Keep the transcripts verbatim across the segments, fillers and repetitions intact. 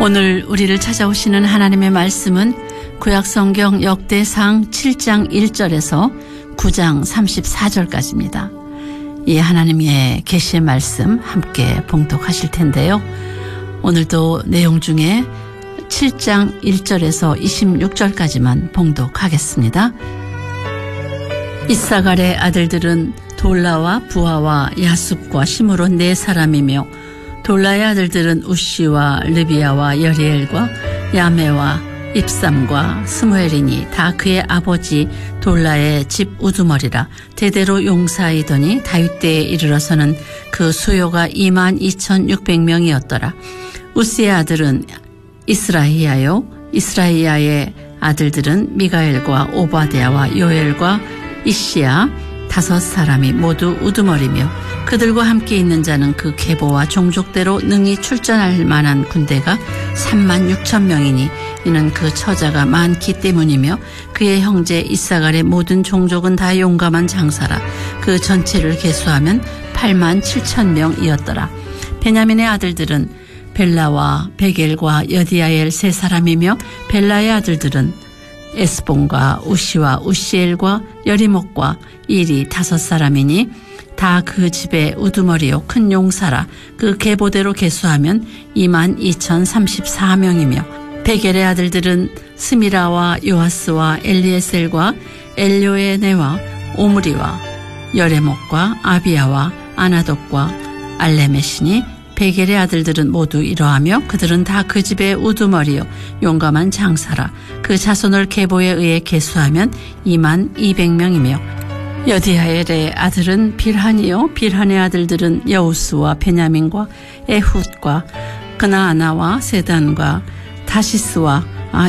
오늘 우리를 찾아오시는 하나님의 말씀은 구약성경 역대상 칠 장 일 절에서 구 장 삼십사 절까지입니다. 이 하나님의 계시의 말씀 함께 봉독하실 텐데요. 오늘도 내용 중에 칠 장 일 절에서 이십육 절까지만 봉독하겠습니다. 이사갈의 아들들은 돌라와 부하와 야습과 시므론 네 사람이며 돌라의 아들들은 우시와 르비아와 여리엘과 야메와 입삼과 스무엘이니 다 그의 아버지 돌라의 집 우두머리라. 대대로 용사이더니 다윗 때에 이르러서는 그 수요가 이만 이천육백 명이었더라. 우시의 아들은 이스라히야요 이스라히야의 아들들은 미가엘과 오바댜와 요엘과 이시야 다섯 사람이 모두 우두머리며 그들과 함께 있는 자는 그 계보와 종족대로 능히 출전할 만한 군대가 삼만 육천 명이니 이는 그 처자가 많기 때문이며 그의 형제 이사갈의 모든 종족은 다 용감한 장사라. 그 전체를 계수하면 팔만 칠천 명이었더라. 베냐민의 아들들은 벨라와 베겔과 여디아엘 세 사람이며 벨라의 아들들은 에스본과 우시와 우시엘과 여리목과 일이 다섯 사람이니 다 그 집의 우두머리요 큰 용사라. 그 계보대로 계수하면 이만 이천삼십사 명이며 베겔의 아들들은 스미라와 요아스와 엘리에셀과 엘요에네와 오므리와 여레목과 아비야와 아나독과 알레메시니 베겔의 아들들은 모두 이러하며 그들은 다 그 집의 우두머리요 용감한 장사라. 그 자손을 계보에 의해 계수하면 이만 이백 명이며 여디아엘의 아들은 빌한이요 빌한의 아들들은 여우스와 베냐민과 에훗과 그나아나와 세단과 다시스와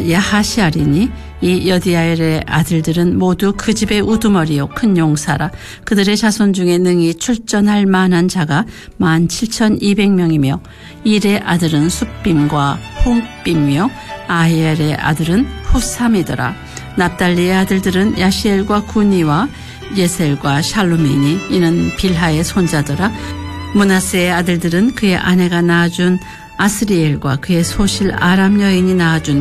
야하시알이니 이 여디아엘의 아들들은 모두 그 집의 우두머리요 큰 용사라. 그들의 자손 중에 능히 출전할 만한 자가 만 칠천이백 명이며 일의 아들은 숫빔과 홈빔이며 아히엘의 아들은 후삼이더라. 납달리의 아들들은 야시엘과 구니와 예셀과 샬루미니 이는 빌하의 손자더라. 므낫세의 아들들은 그의 아내가 낳아준 아스리엘과 그의 소실 아람 여인이 낳아준